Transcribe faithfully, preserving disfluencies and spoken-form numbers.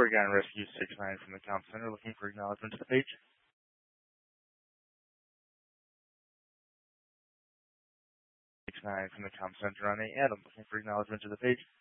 Oregon Rescue six nine from the Comm Center, looking for acknowledgement to the page. six nine from the Comm Center on A. Adam, looking for acknowledgement to the page.